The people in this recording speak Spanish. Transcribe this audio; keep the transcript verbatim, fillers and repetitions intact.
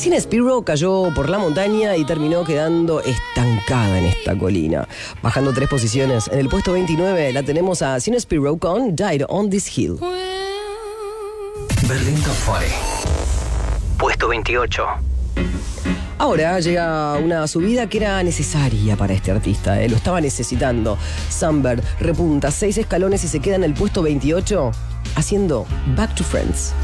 Sin Spiro cayó por la montaña y terminó quedando estancada en esta colina. Bajando tres posiciones, en el puesto veintinueve la tenemos a Sin Spiro con Died on This Hill. Berlín Top cuarenta. Puesto veintiocho. Ahora llega una subida que era necesaria para este artista, ¿eh? Lo estaba necesitando. Sunbird repunta seis escalones y se queda en el puesto veintiocho haciendo Back to Friends.